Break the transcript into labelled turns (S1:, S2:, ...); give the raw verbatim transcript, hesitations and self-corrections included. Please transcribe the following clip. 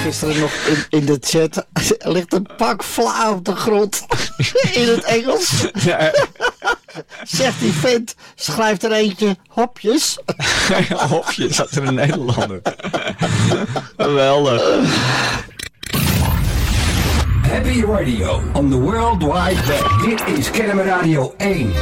S1: gisteren nog in, in de chat. Er ligt een pak vla op de grond. In het Engels. Ja. Zegt die vent, schrijft er eentje hopjes.
S2: Hopjes, dat er een Nederlander. Geweldig.
S3: Happy Radio on the World Wide Web. Dit is Kennemer Radio één.